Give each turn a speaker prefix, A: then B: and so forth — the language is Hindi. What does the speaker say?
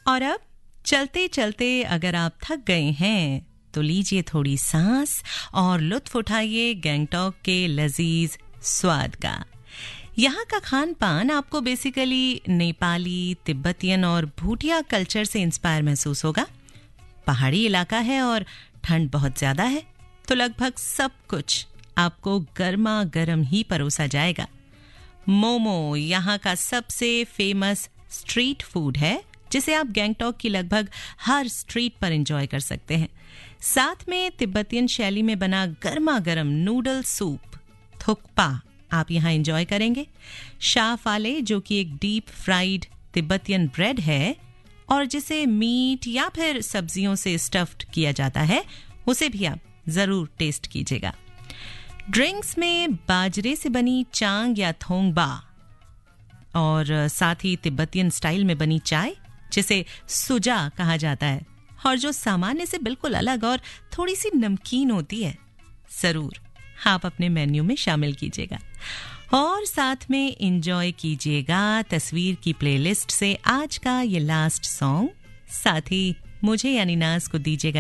A: और अब चलते चलते अगर आप थक गए हैं तो लीजिए थोड़ी सांस और लुत्फ उठाइए गैंगटॉक के लजीज स्वाद का। यहाँ का खान पान आपको बेसिकली नेपाली, तिब्बतियन और भूटिया कल्चर से इंस्पायर महसूस होगा। पहाड़ी इलाका है और ठंड बहुत ज्यादा है, तो लगभग सब कुछ आपको गर्मा गर्म ही परोसा जाएगा। मोमो यहाँ का सबसे फेमस स्ट्रीट फूड है, जिसे आप गैंगटॉक की लगभग हर स्ट्रीट पर एंजॉय कर सकते हैं। साथ में तिब्बतियन शैली में बना गर्मा गर्म नूडल सूप थुक्पा आप यहाँ एंजॉय करेंगे। शाफाले जो कि एक डीप फ्राइड तिब्बतियन ब्रेड है और जिसे मीट या फिर सब्जियों से स्टफ्ड किया जाता है, उसे भी आप जरूर टेस्ट कीजिएगा। ड्रिंक्स में बाजरे से बनी चांग या थोंगबा और साथ ही तिब्बतियन स्टाइल में बनी चाय जिसे सुजा कहा जाता है और जो सामान्य से बिल्कुल अलग और थोड़ी सी नमकीन होती है, जरूर आप अपने मेन्यू में शामिल कीजिएगा। और साथ में एंजॉय कीजिएगा तस्वीर की प्लेलिस्ट से आज का ये लास्ट सॉन्ग। साथ ही मुझे यानी नाज को दीजिएगा